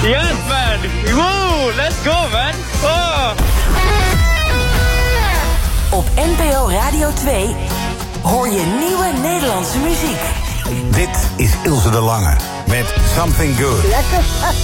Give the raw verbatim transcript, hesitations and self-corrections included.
Yes, man. Woo, let's go, man. Oh. Op N P O Radio twee hoor je nieuwe Nederlandse muziek. Dit is Ilse de Lange met Something Good. Lekker.